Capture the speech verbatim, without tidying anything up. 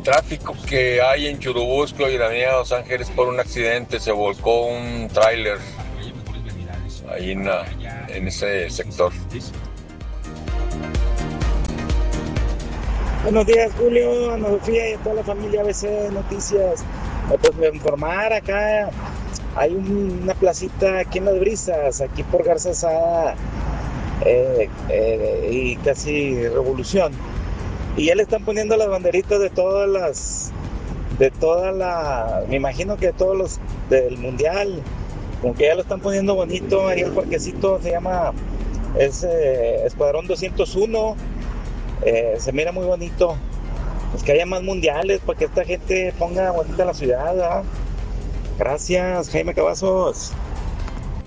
tráfico que hay en Churubusco y la avenida Los Ángeles por un accidente. Se volcó un tráiler ahí en, la, en ese sector. Buenos días, Julio, Ana Sofía y a toda la familia A B C Noticias. Eh, Pues me informar acá, hay un- una placita aquí en Las Brisas, aquí por Garza Sada eh, eh, y casi Revolución. Y ya le están poniendo las banderitas de todas las, de toda la, me imagino que de todos los del mundial, como que ya lo están poniendo bonito, ahí el parquecito se llama, es eh, Escuadrón doscientos uno, eh, se mira muy bonito. Pues que haya más mundiales para que esta gente ponga bonita la ciudad, ¿verdad? Gracias, Jaime Cavazos.